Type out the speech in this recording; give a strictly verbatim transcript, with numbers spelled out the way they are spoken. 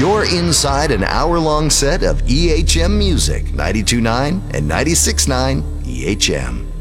You're inside an hour-long set of E H M music, ninety-two point nine and ninety-six point nine E H M.